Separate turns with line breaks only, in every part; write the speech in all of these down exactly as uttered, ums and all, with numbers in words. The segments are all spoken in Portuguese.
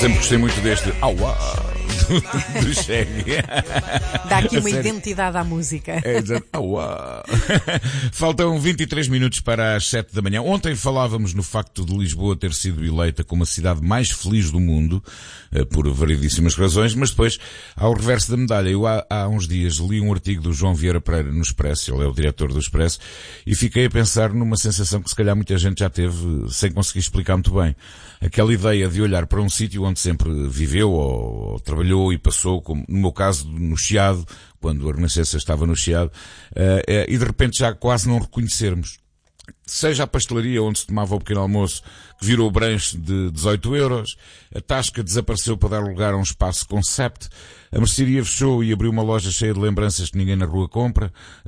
sempre gostei muito deste auá do, do Chegui.
Dá aqui uma identidade à música.
É dizer, auá. Faltam vinte e três minutos para as sete da manhã. Ontem falávamos no facto de Lisboa ter sido eleita como a cidade mais feliz do mundo, por variedíssimas razões, mas depois, ao reverso da medalha, eu há, há uns dias li um artigo do João Vieira Pereira no Expresso, ele é o diretor do Expresso, e fiquei a pensar numa sensação que se calhar muita gente já teve sem conseguir explicar muito bem. Aquela ideia de olhar para um sítio onde sempre viveu ou, ou trabalhou e passou, como no meu caso no Chiado, quando a Renascença estava no Chiado, uh, uh, e de repente já quase não reconhecermos. Seja a pastelaria onde se tomava o pequeno almoço, que virou branche de dezoito euros, a Tasca desapareceu para dar lugar a um espaço concept, a mercearia fechou e abriu uma loja cheia de lembranças que ninguém na rua compra,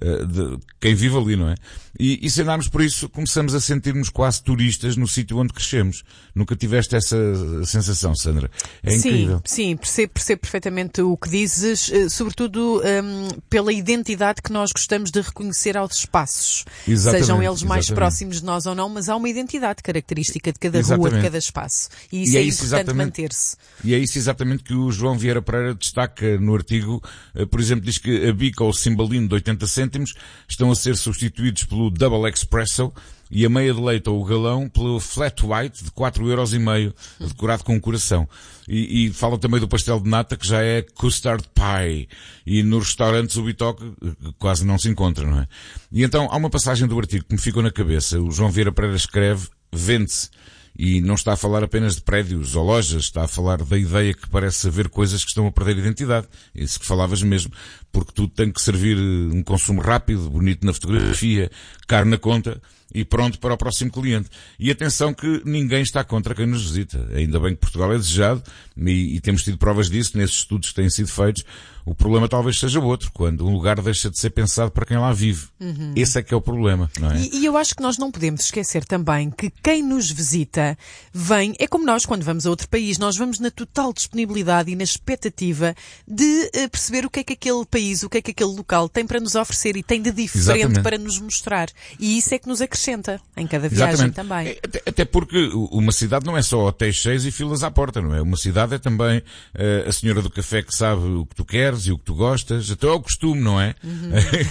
de quem vive ali, não é? E, e se andarmos por isso, começamos a sentir-nos quase turistas no sítio onde crescemos. Nunca tiveste essa sensação, Sandra? É incrível.
Sim, sim, percebo, percebo perfeitamente o que dizes, sobretudo um, pela identidade que nós gostamos de reconhecer aos espaços.
Exatamente,
sejam eles mais
exatamente.
próximos de nós ou não, mas há uma identidade característica de cada
Exatamente.
rua, de cada espaço. E isso
e
é,
é isso
importante manter-se.
E é isso exatamente que o João Vieira Pereira destaca no artigo. Por exemplo, diz que a bica ou o cimbalino de oitenta cêntimos estão a ser substituídos pelo Double Espresso e a meia de leite ou o galão pelo Flat White de quatro euros e meio, decorado com um coração. E, e fala também do pastel de nata, que já é custard pie. E nos restaurantes o bitoque quase não se encontra, não é? E então há uma passagem do artigo que me ficou na cabeça. O João Vieira Pereira escreve: vende-se. E não está a falar apenas de prédios ou lojas, está a falar da ideia que parece haver coisas que estão a perder identidade. Isso que falavas mesmo. Porque tudo tem que servir um consumo rápido, bonito na fotografia, caro na conta e pronto para o próximo cliente. E atenção que ninguém está contra quem nos visita. Ainda bem que Portugal é desejado e, e temos tido provas disso nesses estudos que têm sido feitos. O problema talvez seja outro, quando um lugar deixa de ser pensado para quem lá vive. Uhum. Esse é que é o problema, não é?
E, e eu acho que nós não podemos esquecer também que quem nos visita vem, é como nós quando vamos a outro país, nós vamos na total disponibilidade e na expectativa de uh, perceber o que é que aquele país, o que é que aquele local tem para nos oferecer e tem de diferente Exatamente. Para nos mostrar. E isso é que nos acrescenta em cada viagem
Exatamente.
Também.
Até, até porque uma cidade não é só hotéis cheios e filas à porta, não é? Uma cidade é também uh, a senhora do café que sabe o que tu queres e o que tu gostas, até ao costume, não é? Uhum.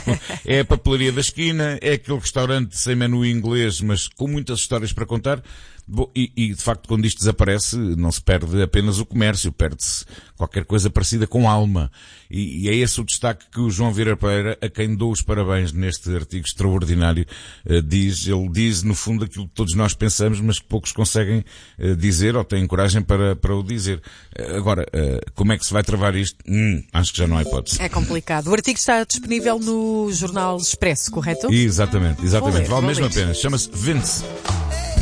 É a papelaria da esquina, é aquele restaurante sem menu em inglês, mas com muitas histórias para contar. Bom, e, e, de facto, quando isto desaparece, não se perde apenas o comércio, perde-se qualquer coisa parecida com alma. E, e é esse o destaque que o João Vieira Pereira, a quem dou os parabéns neste artigo extraordinário, uh, diz. Ele diz, no fundo, aquilo que todos nós pensamos, mas que poucos conseguem uh, dizer ou têm coragem para, para o dizer. Uh, agora, uh, como é que se vai travar isto? Hum, acho que já não há hipótese.
É complicado. O artigo está disponível no Jornal Expresso, correto?
Exatamente, exatamente.
Vale
Vale mesmo a pena. Chama-se Vende-se.